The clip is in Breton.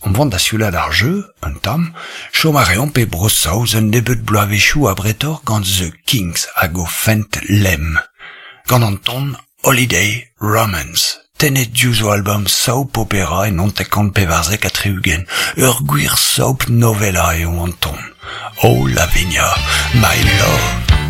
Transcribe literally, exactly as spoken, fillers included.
om vant da sioulat ar jeu, un tam, chomarean pe brossaouz un nebet bloavechou a bretor gant The Kings hag o fent lem. Gant an ton Holiday Romance. Tenet diouz o album soap opera en ont ekant pevarzek a treugen. Ur gwir soap novella eo an ton. Oh Lavinia, my love.